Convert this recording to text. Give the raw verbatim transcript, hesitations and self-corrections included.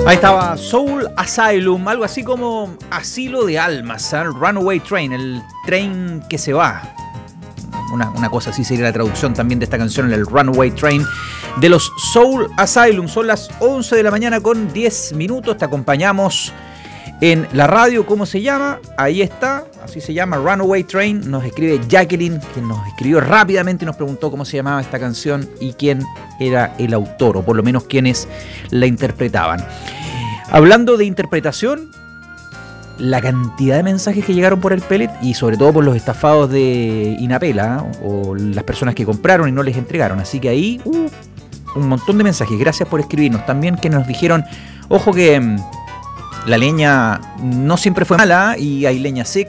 Ahí estaba Soul Asylum, algo así como Asilo de Almas, ¿eh? Runaway Train, el tren que se va. Una, una cosa así sería la traducción también de esta canción, el Runaway Train de los Soul Asylum. Son las once de la mañana con diez minutos. Te acompañamos en la radio. ¿Cómo se llama? Ahí está, así se llama, Runaway Train. Nos escribe Jacqueline, quien nos escribió rápidamente y nos preguntó cómo se llamaba esta canción y quién era el autor, o por lo menos quiénes la interpretaban. Hablando de interpretación, la cantidad de mensajes que llegaron por el pellet y sobre todo por los estafados de Inapela, ¿eh? O las personas que compraron y no les entregaron. Así que ahí, uh, un montón de mensajes. Gracias por escribirnos. También que nos dijeron, ojo que la leña no siempre fue mala y hay leña seca.